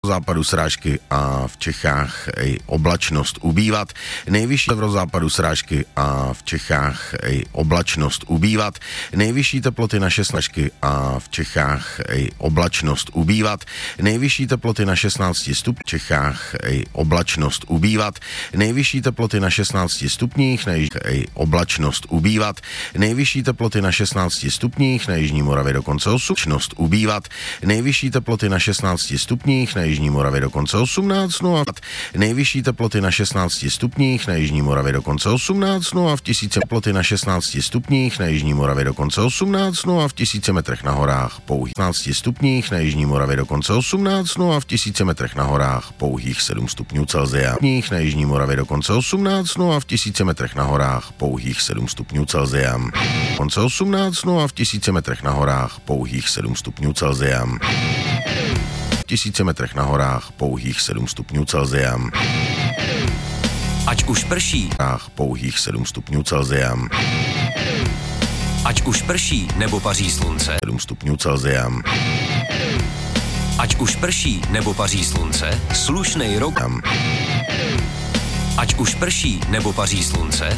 Západu srážky a v Čechách i oblačnost ubývat. Nejvyšší severozápadu srážky a v Čechách i oblačnost ubývat. Nejvyšší teploty na 16 a v Čechách i oblačnost ubývat. Nejvyšší teploty na 16 stupních v Čechách i oblačnost ubývat. Nejvyšší teploty na 16 stupních na i oblačnost ubývat. Nejvyšší teploty na 16 stupních na Jižní Moravě dokonce 18 ubývat. Nejvyšší teploty na 16 stupních na Jižní Moravě dokonce 18, no a nejvyšší teploty na 16 stupních na Jižní Moravě dokonce 18, no a v 1000 teploty na 16 stupních na Jižní Moravě dokonce 18, no a v 1000 metrech na horách pouhých 15 stupních na Jižní Moravě dokonce 18, no a v 1000 metrech na horách pouhých 7 stupňů Celsia. Na Jižní Moravě dokonce 18, no a v 1000 metrech na horách pouhých 7 stupňů Celsia. Konce 18, no a v 1000 metrech na horách pouhých 7 stupňů Celsia. 1000 metrech na horách pouhých 7 stupňů Celsia. Ať už prší, pouhých 7 stupňů Celsia. Ať už prší nebo paří slunce, 7 stupňů Celsia. ať už prší nebo paří slunce, slušnej rok. Ať už prší nebo paří slunce,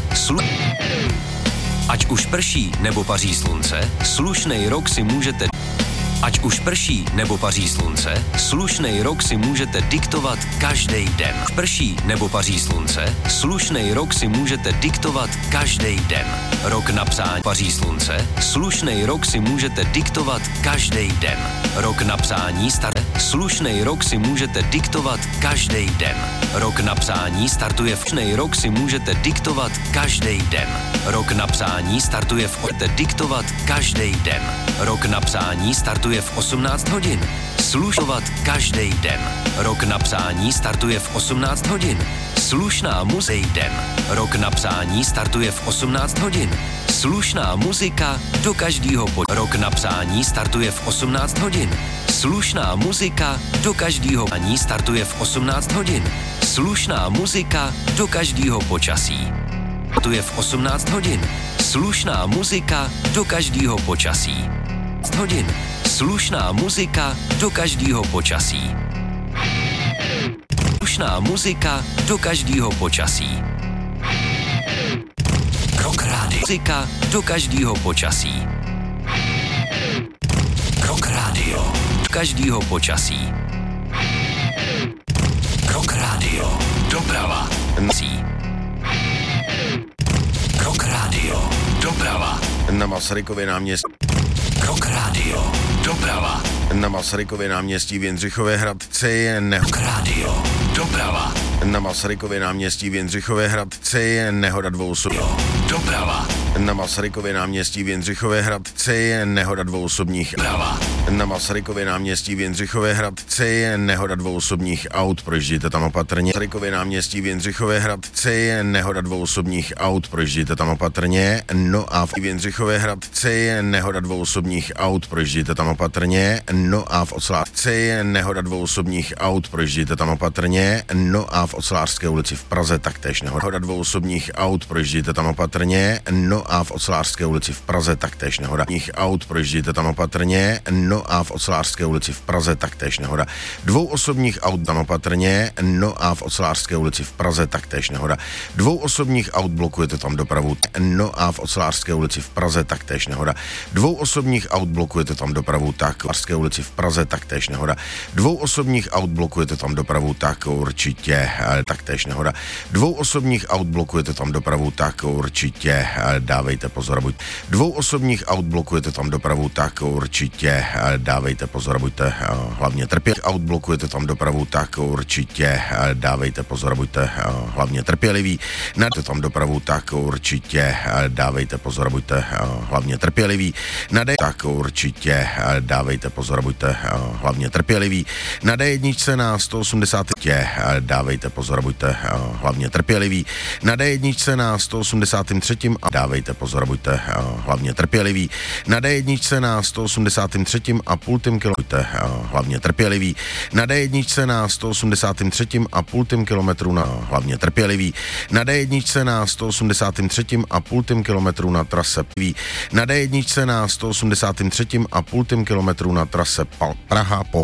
ať už prší nebo paří slunce, slušnej rok si můžete. Ať už prší nebo paří slunce, slušnej rok si můžete diktovat každý den. Prší nebo paří slunce, slušnej rok si můžete diktovat každý den. Rok na psání paří slunce, slušnej rok si můžete diktovat každý den. Rok na psání slušnej rok si můžete diktovat každý den. Rok na psání startuje slušnej rok si můžete diktovat každý den. Rok na psání startuje diktovat každý den. Rok na psání startuje v 18 hodin. Slušovat každý den. Rok na psání startuje v 18 hodin. Slušná muzej den. Rok na psání startuje v 18 hodin. Slušná muzika do každého Rok na psání startuje v 18 hodin. Slušná muzika do každého psání startuje v 18 hodin. Slušná muzika do každého počasí. Startuje v 18 hodin. Slušná muzika do každého počasí. Hodin. Slušná muzika do každého počasí. Slušná muzika do každého počasí. Rock rádio. Muzika do každého počasí. Rock rádio. Do každého počasí. Rock rádio. Doprava. Rock rádio. Doprava. Na Masarykově náměstí. Rock rádio. Doprava. Na Masarykově náměstí v Jindřichově Hradci Rock rádio. Doprava. Na Masarykově náměstí v Jindřichově Hradci nehoda 2 osob. Doprava. Na Masarykově náměstí v Jindřichově Hradci nehoda 2 osobních. Doprava. Na Masarykově náměstí v Jindřichově Hradci nehoda 2 osobních aut, projíždějte tam opatrně. Masarykově náměstí v Jindřichově Hradci nehoda 2 osobních aut, projíždějte tam opatrně. No a v Jindřichově Hradci nehoda 2 osobních aut, projíždějte tam opatrně. No a v Ocelářci nehoda 2 osobních aut, projíždějte tam opatrně. No a v Ocelářské ulici v Praze taktéž nehoda 2 osobních aut, projíždějte tam opatrně. No a v Ocelářské ulici v Praze taktéž nehoda aut, projíždějte tam opatrně. No a v Ocelářské ulici v Praze taktéž nehoda 2 osobních aut tam opatrně. No a v Ocelářské ulici v Praze taktéž nehoda 2 osobních aut, blokujete tam dopravu. No a v Ocelářské ulici v Praze taktéž nehoda 2 osobních aut, blokujete tam dopravu, tak v Ocelářské ulici v Praze taktéž nehoda 2 osobních aut, blokujete tam dopravu, tak určitě taktéž nehoda 2 osobních aut, blokujete tam dopravu, tak určitě dávejte pozor, buď 2 osobních aut, blokujete tam dopravu, tak určitě dávejte pozor, buďte hlavně trpěliví. Aut, blokujete tam dopravu, tak určitě dávejte pozor, buďte hlavně trpěliví. Nadejte tam dopravu, tak určitě dávejte pozor, buďte hlavně trpěliví. Tak určitě dávejte pozor, buďte hlavně trpěliví. Na D1 na 180 dávejte pozor, buďte hlavně trpěliví. Na D1 na 183 a dávejte pozor, buďte hlavně trpěliví. Na D1 na 183 a půl kilometru hlavně trpěliví. Na D1 na 183 a půl kilometru na hlavně trpěliví. Na D1 na 183 a půl kilometru na trase na D1 na 183 a půl kilometru na trase Praha po